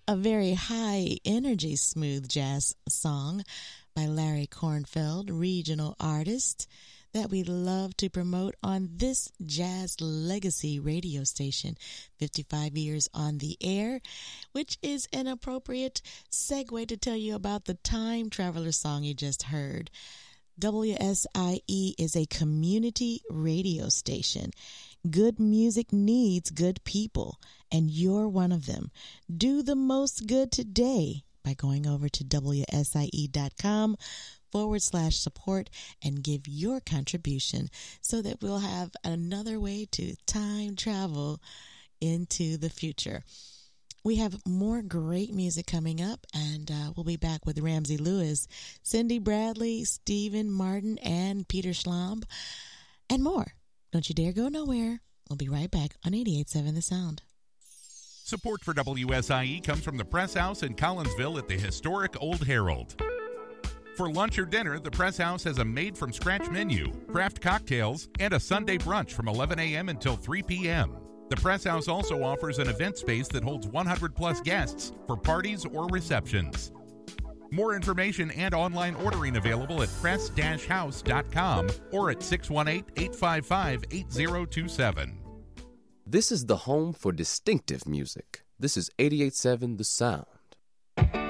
A very high energy smooth jazz song by Larry Kornfeld, regional artist that we love to promote on this Jazz Legacy radio station, 55 years on the air, which is an appropriate segue to tell you about the Time Traveler song you just heard. WSIE is a community radio station. Good music needs good people, and you're one of them. Do the most good today by going over to WSIE.com/support and give your contribution so that we'll have another way to time travel into the future. We have more great music coming up, and we'll be back with Ramsey Lewis, Cindy Bradley, Stephen Martin, and Peter Schlamb, and more. Don't you dare go nowhere. We'll be right back on 88.7 The Sound. Support for WSIE comes from the Press House in Collinsville at the historic Old Herald. For lunch or dinner, the Press House has a made-from-scratch menu, craft cocktails, and a Sunday brunch from 11 a.m. until 3 p.m. The Press House also offers an event space that holds 100-plus guests for parties or receptions. More information and online ordering available at press-house.com or at 618-855-8027. This is the home for distinctive music. This is 88.7 The Sound.